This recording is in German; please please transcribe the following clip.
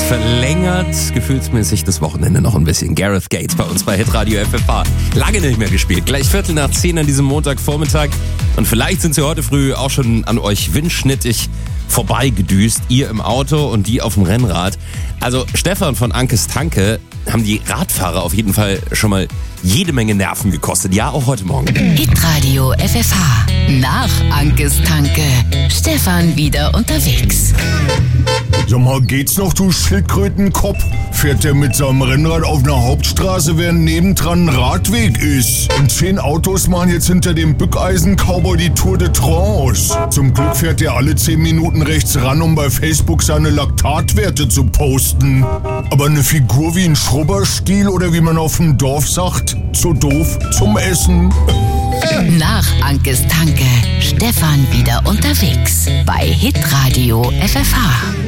verlängert gefühlsmäßig das Wochenende noch ein bisschen. Gareth Gates bei uns bei Hitradio FFH. Lange nicht mehr gespielt. Gleich 9:15 an diesem Montagvormittag. Und vielleicht sind sie heute früh auch schon an euch windschnittig vorbeigedüst. Ihr im Auto und die auf dem Rennrad. Also Stefan von Ankes Tanke haben die Radfahrer auf jeden Fall schon mal jede Menge Nerven gekostet. Ja, auch heute Morgen. Hitradio FFH. Nach Ankes Tanke. Stefan wieder unterwegs. Sag mal, geht's noch, du Schildkrötenkopf? Fährt der mit seinem Rennrad auf einer Hauptstraße, während nebendran ein Radweg ist? Und 10 Autos machen jetzt hinter dem Bückeisen-Cowboy die Tour de France. Zum Glück fährt er alle 10 Minuten rechts ran, um bei Facebook seine Laktatwerte zu posten. Aber eine Figur wie ein Schrubberstiel oder wie man auf dem Dorf sagt, zu doof zum Essen. Nach Ankes Tanke. Stefan wieder unterwegs bei Hitradio FFH.